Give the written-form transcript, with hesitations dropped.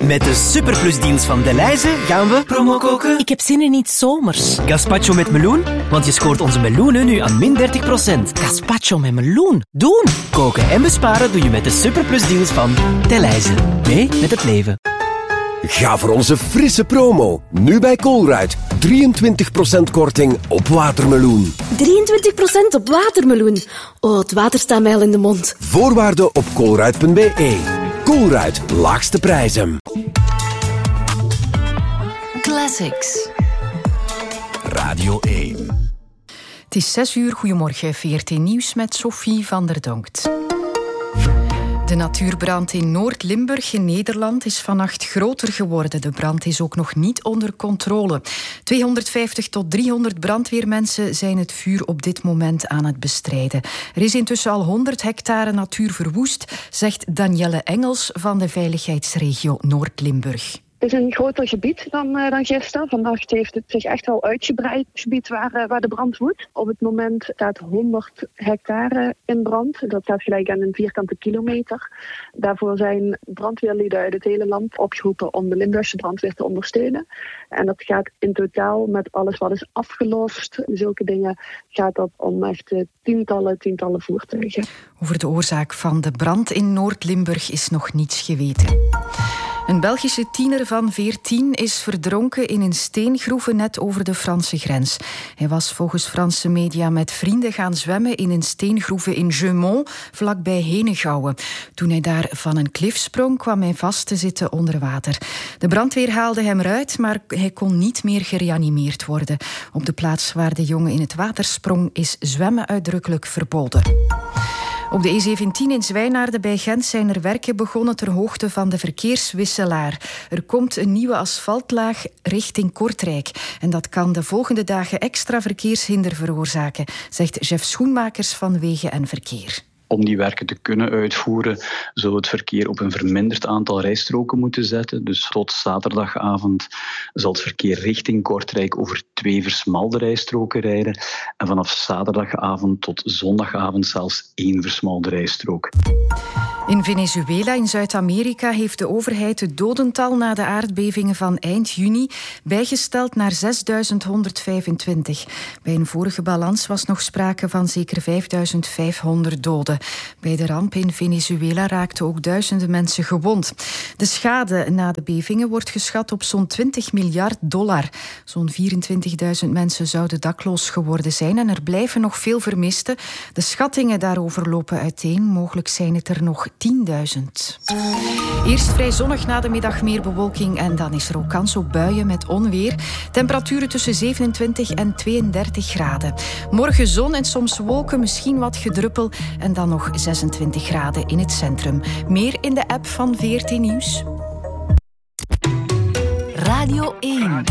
Met de Superplusdeals van Delhaize gaan we promo koken. Ik heb zin in iets zomers. Gazpacho met meloen, want je scoort onze meloenen nu aan min 30%. Gazpacho met meloen. Doen! Koken en besparen doe je met de Superplusdeals van Delhaize. Mee met het leven. Ga voor onze frisse promo. Nu bij Colruyt. 23% korting op watermeloen. 23% op watermeloen. Oh, het water staat mij al in de mond. Voorwaarden op colruyt.be. Colruyt, laagste prijzen. Classics. Radio 1. Het is 6:00. Goedemorgen, VRT Nieuws met Sophie van der Donkt. De natuurbrand in Noord-Limburg in Nederland is vannacht groter geworden. De brand is ook nog niet onder controle. 250 tot 300 brandweermensen zijn het vuur op dit moment aan het bestrijden. Er is intussen al 100 hectare natuur verwoest, zegt Danielle Engels van de veiligheidsregio Noord-Limburg. Het is een groter gebied dan gisteren. Vannacht heeft het zich echt wel uitgebreid, het gebied waar de brand woedt. Op het moment staat 100 hectare in brand. Dat staat gelijk aan een vierkante kilometer. Daarvoor zijn brandweerlieden uit het hele land opgeroepen om de Limburgse brandweer te ondersteunen. En dat gaat in totaal met alles wat is afgelost, zulke dingen, gaat dat om echt tientallen voertuigen. Over de oorzaak van de brand in Noord-Limburg is nog niets geweten. Een Belgische tiener van 14 is verdronken in een steengroeve net over de Franse grens. Hij was volgens Franse media met vrienden gaan zwemmen in een steengroeve in Jeumont, vlakbij Henegouwen. Toen hij daar van een klif sprong, kwam hij vast te zitten onder water. De brandweer haalde hem eruit, maar hij kon niet meer gereanimeerd worden. Op de plaats waar de jongen in het water sprong, is zwemmen uitdrukkelijk verboden. Op de E17 in Zwijnaarden bij Gent zijn er werken begonnen ter hoogte van de verkeerswisselaar. Er komt een nieuwe asfaltlaag richting Kortrijk. En dat kan de volgende dagen extra verkeershinder veroorzaken, zegt Jeff Schoenmakers van Wegen en Verkeer. Om die werken te kunnen uitvoeren, zou het verkeer op een verminderd aantal rijstroken moeten zetten. Dus tot zaterdagavond zal het verkeer richting Kortrijk over 2 versmalde rijstroken rijden. En vanaf zaterdagavond tot zondagavond zelfs 1 versmalde rijstrook. In Venezuela in Zuid-Amerika heeft de overheid het dodental na de aardbevingen van eind juni bijgesteld naar 6.125. Bij een vorige balans was nog sprake van zeker 5.500 doden. Bij de ramp in Venezuela raakten ook duizenden mensen gewond. De schade na de bevingen wordt geschat op zo'n $20 miljard. Zo'n 24.000 mensen zouden dakloos geworden zijn en er blijven nog veel vermisten. De schattingen daarover lopen uiteen. Mogelijk zijn het er nog 10.000. Eerst vrij zonnig, na de middag meer bewolking en dan is er ook kans op buien met onweer. Temperaturen tussen 27 en 32 graden. Morgen zon en soms wolken, misschien wat gedruppel en dan nog 26 graden in het centrum. Meer in de app van VRT Nieuws. Radio 1.